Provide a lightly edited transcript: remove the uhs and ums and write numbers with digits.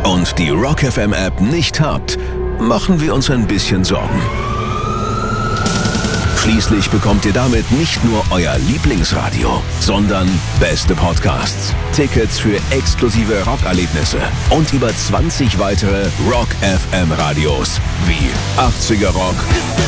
und die Rock FM App nicht habt, machen wir uns ein bisschen Sorgen. Schließlich bekommt ihr damit nicht nur euer Lieblingsradio, sondern beste Podcasts, Tickets für exklusive Rockerlebnisse und über 20 weitere Rock FM Radios wie 80er Rock,